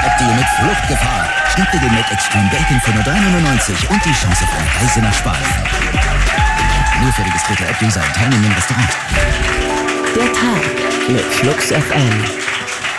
App-Deal mit Fluchtgefahr. Schnapp dir den Mac Extreme Bacon für nur 3,99 und die Chance auf eine Reise nach Spanien. Nur für registrierte App-User in teilnehmenden Restaurants. Der Tag mit Flux FM.